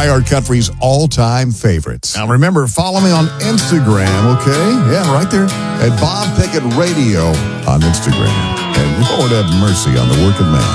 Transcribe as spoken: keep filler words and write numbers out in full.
iHeartCountry's all-time favorites. Now remember, follow me on Instagram, okay? Yeah, right there at Bob Pickett Radio on Instagram. And Lord have mercy on the working man.